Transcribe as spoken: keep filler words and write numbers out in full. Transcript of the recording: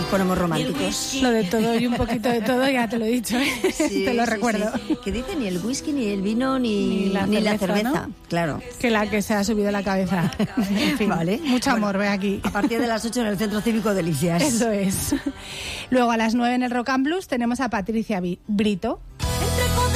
ponemos románticos. Lo de todo y un poquito de todo, ya te lo he dicho, ¿eh? Sí, te lo sí, recuerdo. Sí. Que dice ni el whisky, ni el vino, ni, Ni la ni cerveza, la cerveza, ¿no? claro. Que la que se ha subido a la cabeza. En fin, Vale. mucho Bueno, amor, ve aquí. A partir de las ocho en el Centro Cívico Delicias. Eso es. Luego a las nueve en el Rock and Blues tenemos a Patricia Brito,